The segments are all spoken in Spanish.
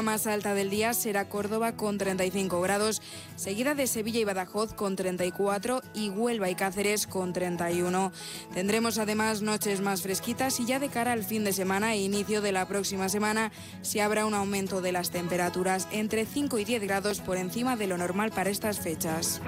más alta del día será Córdoba con 35 grados, seguida de Sevilla y Badajoz con 34 y Huelva y Cáceres con 31. Tendremos además noches más fresquitas y ya de cara al fin de semana e inicio de la próxima semana se habrá un aumento de las temperaturas entre 5 y 10 grados por encima de lo normal para estas fechas.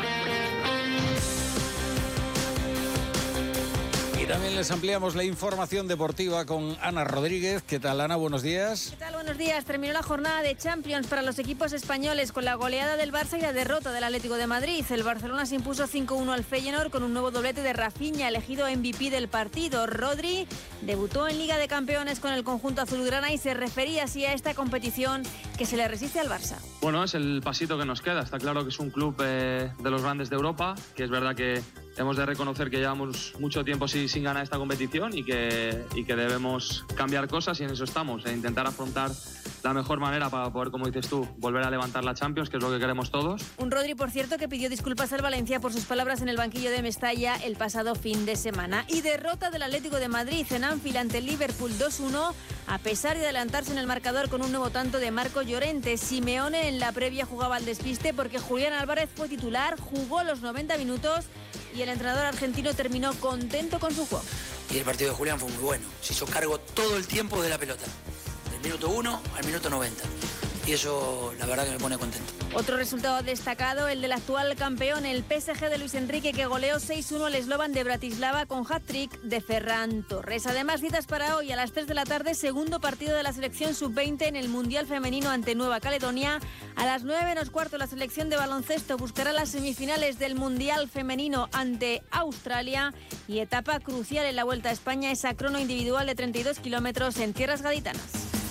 También les ampliamos la información deportiva con Ana Rodríguez. ¿Qué tal, Ana? Buenos días. ¿Qué tal? Buenos días. Terminó la jornada de Champions para los equipos españoles con la goleada del Barça y la derrota del Atlético de Madrid. El Barcelona se impuso 5-1 al Feyenoord con un nuevo doblete de Rafinha, elegido MVP del partido. Rodri debutó en Liga de Campeones con el conjunto azulgrana y se refería así a esta competición que se le resiste al Barça. Bueno, es el pasito que nos queda. Está claro que es un club de los grandes de Europa, que es verdad que hemos de reconocer que llevamos mucho tiempo sin ganar esta competición y que debemos cambiar cosas, y en eso estamos, e intentar afrontar la mejor manera para poder, como dices tú, volver a levantar la Champions, que es lo que queremos todos. Un Rodri, por cierto, que pidió disculpas al Valencia por sus palabras en el banquillo de Mestalla el pasado fin de semana. Y derrota del Atlético de Madrid en Anfield ante el Liverpool 2-1, a pesar de adelantarse en el marcador con un nuevo tanto de Marco Llorente. Simeone en la previa jugaba al despiste porque Julián Álvarez fue titular, jugó los 90 minutos y el entrenador argentino terminó contento con su juego. Y el partido de Julián fue muy bueno. Se hizo cargo todo el tiempo de la pelota, del minuto 1 al minuto 90. Y eso, la verdad, que me pone contento. Otro resultado destacado, el del actual campeón, el PSG de Luis Enrique, que goleó 6-1 al Slovan de Bratislava con hat-trick de Ferran Torres. Además, citas para hoy a las 3 de la tarde, segundo partido de la selección sub-20 en el Mundial Femenino ante Nueva Caledonia. A las 9:15 la selección de baloncesto buscará las semifinales del Mundial Femenino ante Australia. Y etapa crucial en la Vuelta a España, esa crono individual de 32 kilómetros en tierras gaditanas.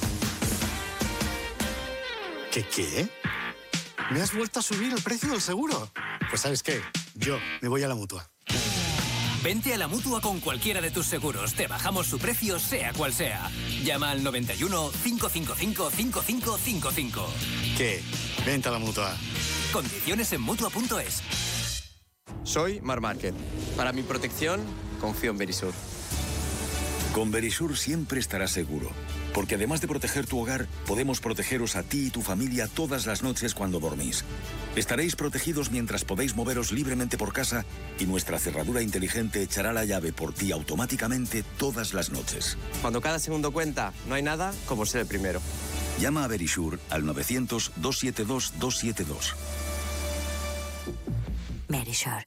¿Qué? ¿Me has vuelto a subir el precio del seguro? Pues ¿sabes qué? Yo me voy a la Mutua. Vente a la Mutua con cualquiera de tus seguros. Te bajamos su precio, sea cual sea. Llama al 91 555 5555. ¿Qué? Vente a la Mutua. Condiciones en Mutua.es. Soy Mar Márquez. Para mi protección, confío en Verisur. Con Verisur siempre estarás seguro. Porque además de proteger tu hogar, podemos protegeros a ti y tu familia todas las noches cuando dormís. Estaréis protegidos mientras podéis moveros libremente por casa y nuestra cerradura inteligente echará la llave por ti automáticamente todas las noches. Cuando cada segundo cuenta, no hay nada como ser el primero. Llama a Verisur al 900-272-272. Verisur.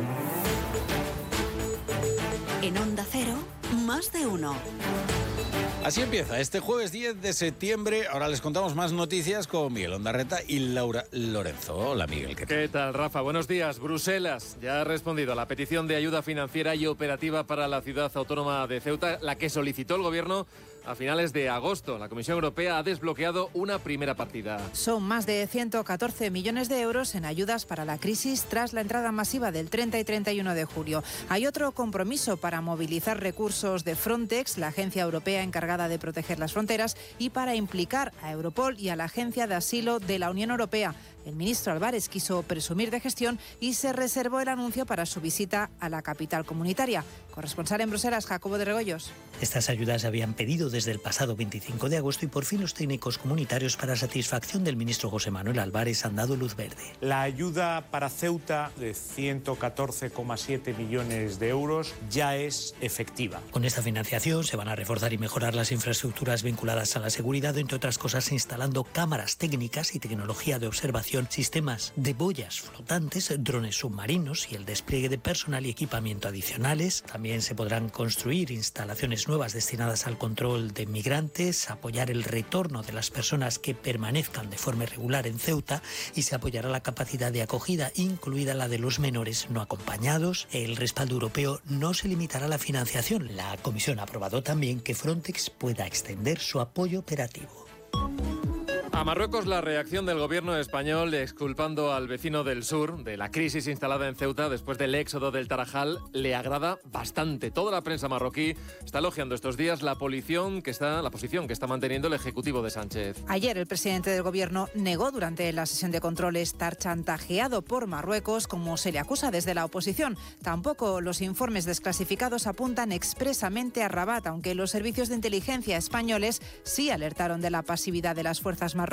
En Onda Cero, más de uno. Así empieza este jueves 10 de septiembre. Ahora les contamos más noticias con Miguel Ondarreta y Laura Lorenzo. Hola, Miguel. ¿Qué tal, Rafa? Buenos días. Bruselas ya ha respondido a la petición de ayuda financiera y operativa para la ciudad autónoma de Ceuta, la que solicitó el gobierno a finales de agosto. La Comisión Europea ha desbloqueado una primera partida. Son más de 114 millones de euros en ayudas para la crisis tras la entrada masiva del 30 y 31 de julio. Hay otro compromiso para movilizar recursos de Frontex, la agencia europea encargada de proteger las fronteras, y para implicar a Europol y a la Agencia de Asilo de la Unión Europea. El ministro Álvarez quiso presumir de gestión y se reservó el anuncio para su visita a la capital comunitaria. Corresponsal en Bruselas, Jacobo de Regoyos. Estas ayudas se habían pedido desde el pasado 25 de agosto y por fin los técnicos comunitarios, para satisfacción del ministro José Manuel Álvarez, han dado luz verde. La ayuda para Ceuta de 114,7 millones de euros ya es efectiva. Con esta financiación se van a reforzar y mejorar las infraestructuras vinculadas a la seguridad, entre otras cosas instalando cámaras técnicas y tecnología de observación, sistemas de boyas flotantes, drones submarinos y el despliegue de personal y equipamiento adicionales. También se podrán construir instalaciones nuevas destinadas al control de migrantes, apoyar el retorno de las personas que permanezcan de forma irregular en Ceuta y se apoyará la capacidad de acogida, incluida la de los menores no acompañados. El respaldo europeo no se limitará a la financiación. La Comisión ha aprobado también que Frontex pueda extender su apoyo operativo. A Marruecos, la reacción del gobierno español exculpando al vecino del sur de la crisis instalada en Ceuta después del éxodo del Tarajal le agrada bastante. Toda la prensa marroquí está elogiando estos días la posición que está manteniendo el Ejecutivo de Sánchez. Ayer el presidente del gobierno negó durante la sesión de control estar chantajeado por Marruecos, como se le acusa desde la oposición. Tampoco los informes desclasificados apuntan expresamente a Rabat, aunque los servicios de inteligencia españoles sí alertaron de la pasividad de las fuerzas marroquíes